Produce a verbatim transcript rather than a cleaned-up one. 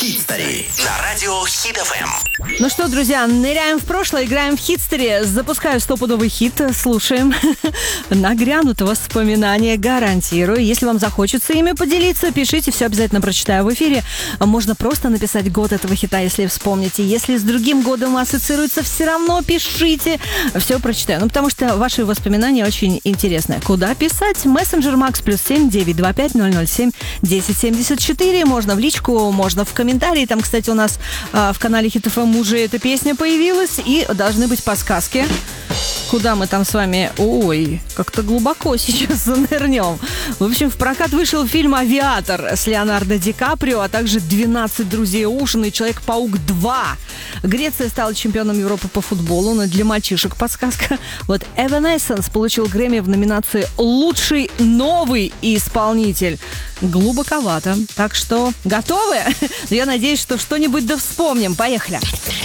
Хитстори на радио Хит эф эм. Ну что, друзья, ныряем в прошлое, играем в Хитстори. Запускаю стопудовый хит, слушаем. Нагрянут воспоминания, гарантирую. Если вам захочется ими поделиться, пишите, все обязательно прочитаю в эфире. Можно просто написать год этого хита, если вспомните. Если с другим годом ассоциируется, все равно пишите. Все прочитаю. Ну, потому что ваши воспоминания очень интересны. Куда писать? Мессенджер Макс плюс семь девять два пять ноль ноль семь десять семьдесят четыре. Можно в личку, можно в комментарии. Там, кстати, у нас а, в канале Хит эф эм уже эта песня появилась. И должны быть подсказки. Куда мы там с вами... Ой, как-то глубоко сейчас занырнем. В общем, в прокат вышел фильм «Авиатор» с Леонардо Ди Каприо, а также «двенадцать друзей Оушена» и «Человек-паук два». Греция стала чемпионом Европы по футболу, но для мальчишек подсказка. Вот Evanescence получил Грэмми в номинации «Лучший новый исполнитель». Глубоковато. Так что готовы? Я надеюсь, что что-нибудь да вспомним. Поехали.